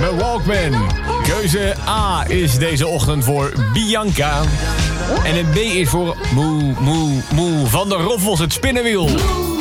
de Walkman. Keuze A is deze ochtend voor Bianca. En het B is voor Moe van de Roffels, het spinnenwiel.